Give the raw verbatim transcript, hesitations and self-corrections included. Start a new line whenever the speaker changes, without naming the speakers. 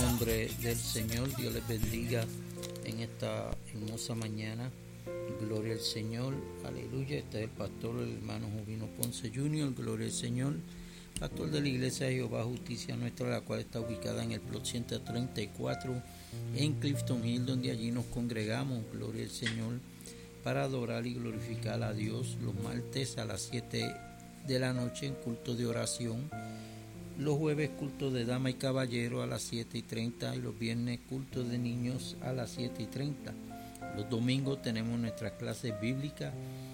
nombre del Señor. Dios les bendiga en esta hermosa mañana. Gloria al Señor, aleluya. Este es el pastor, el hermano Jovino Ponce junior Gloria al Señor, pastor de la Iglesia de Jehová Justicia Nuestra, la cual está ubicada en el plot ciento treinta y cuatro en Clifton Hill, donde allí nos congregamos, gloria al Señor, para adorar y glorificar a Dios los martes a las siete de la noche en culto de oración, los jueves culto de dama y caballero a las siete y treinta y los viernes culto de niños a las siete y treinta. Los domingos tenemos nuestras clases bíblicas